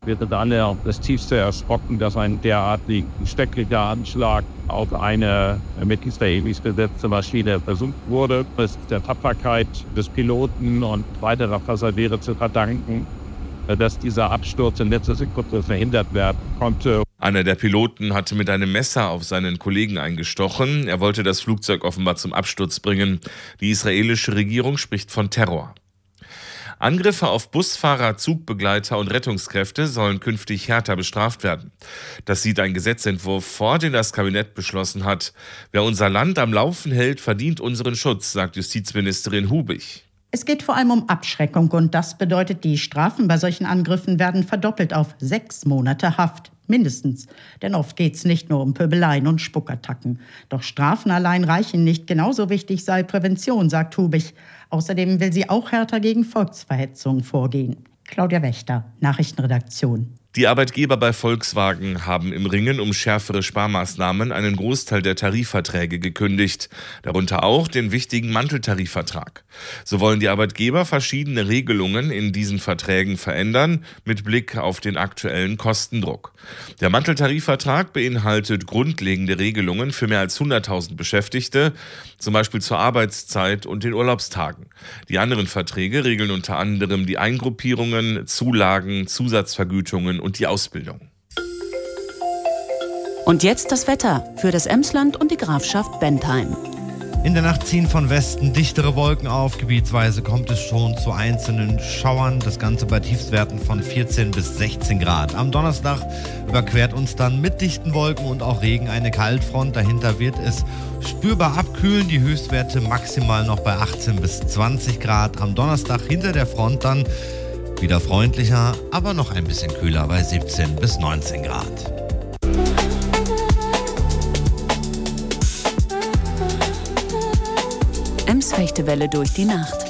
wäre dann das tiefste erschrocken, dass ein derartig schrecklicher Anschlag auf eine mit Israelis besetzte Maschine versucht wurde. Es ist der Tapferkeit des Piloten und weiterer Passagiere zu verdanken, dass dieser Absturz in letzter Sekunde verhindert werden konnte. Einer der Piloten hatte mit einem Messer auf seinen Kollegen eingestochen. Er wollte das Flugzeug offenbar zum Absturz bringen. Die israelische Regierung spricht von Terror. Angriffe auf Busfahrer, Zugbegleiter und Rettungskräfte sollen künftig härter bestraft werden. Das sieht ein Gesetzentwurf vor, den das Kabinett beschlossen hat. Wer unser Land am Laufen hält, verdient unseren Schutz, sagt Justizministerin Hubig. Es geht vor allem um Abschreckung und das bedeutet, die Strafen bei solchen Angriffen werden verdoppelt auf 6 Monate Haft. Mindestens. Denn oft geht es nicht nur um Pöbeleien und Spuckattacken. Doch Strafen allein reichen nicht. Genauso wichtig sei Prävention, sagt Hubig. Außerdem will sie auch härter gegen Volksverhetzung vorgehen. Claudia Wächter, Nachrichtenredaktion. Die Arbeitgeber bei Volkswagen haben im Ringen um schärfere Sparmaßnahmen einen Großteil der Tarifverträge gekündigt, darunter auch den wichtigen Manteltarifvertrag. So wollen die Arbeitgeber verschiedene Regelungen in diesen Verträgen verändern, mit Blick auf den aktuellen Kostendruck. Der Manteltarifvertrag beinhaltet grundlegende Regelungen für mehr als 100.000 Beschäftigte, zum Beispiel zur Arbeitszeit und den Urlaubstagen. Die anderen Verträge regeln unter anderem die Eingruppierungen, Zulagen, Zusatzvergütungen und die Ausbildung. Und jetzt das Wetter für das Emsland und die Grafschaft Bentheim. In der Nacht ziehen von Westen dichtere Wolken auf. Gebietsweise kommt es schon zu einzelnen Schauern. Das Ganze bei Tiefstwerten von 14 bis 16 Grad. Am Donnerstag überquert uns dann mit dichten Wolken und auch Regen eine Kaltfront. Dahinter wird es spürbar abkühlen. Die Höchstwerte maximal noch bei 18 bis 20 Grad. Am Donnerstag hinter der Front dann wieder freundlicher, aber noch ein bisschen kühler bei 17 bis 19 Grad. Ems Fechtewelle durch die Nacht.